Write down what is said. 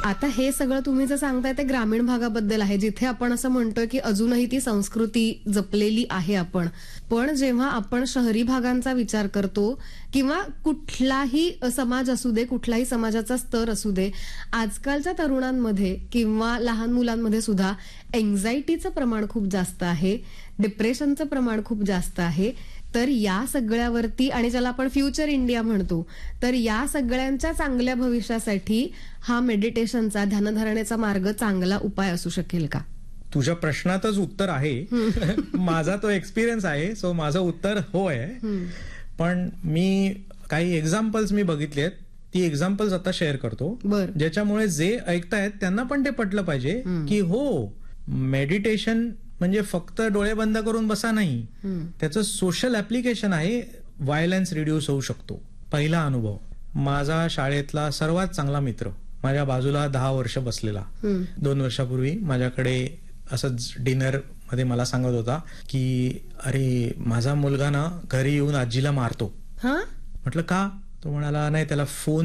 आता हे सगळं तुम्ही जे सांगताय ते ग्रामीण भागाबद्दल आहे, जिथे आपण असं म्हणतोय की अजूनही ती संस्कृती जपलेली आहे आपण. पण जेव्हा आपण शहरी भागांचा विचार करतो किंवा कुठलाही समाज असू दे, कुठलाही समाजाचा स्तर असू दे, आजकालच्या तरुणांमध्ये किंवा लहान मुलांमध्ये सुद्धा एन्झायटीचं प्रमाण खूप जास्त आहे, डिप्रेशनचं प्रमाण खूप जास्त आहे. तर या सगळ्यावरती, आणि ज्याला आपण फ्युचर इंडिया म्हणतो, तर या सगळ्यांच्या चांगल्या भविष्यासाठी हा मेडिटेशनचा, ध्यानधारणेचा मार्ग चांगला उपाय असू शकेल का? तुझ्या प्रश्नातच उत्तर आहे. माझा तो एक्सपिरियन्स आहे, सो माझं उत्तर हो आहे. पण मी काही एक्झाम्पल्स मी बघितलेत, ती एक्झाम्पल्स आता शेअर करतो, ज्याच्यामुळे जे ऐकतायत त्यांना पण ते पटलं पाहिजे की हो, मेडिटेशन म्हणजे फक्त डोळे बंद करून बसा नाही, त्याचं सोशल ऍप्लिकेशन आहे. व्हायलन्स रिड्यूस होऊ शकतो. पहिला अनुभव, माझा शाळेतला सर्वात चांगला मित्र माझ्या बाजूला 10 वर्ष बसलेला 2 वर्षापूर्वी माझ्याकडे असंच डिनर मध्ये मला सांगत होता की अरे, माझा मुलगा ना घरी येऊन आजीला मारतो. म्हटलं का? तो म्हणाला, नाही, त्याला फोन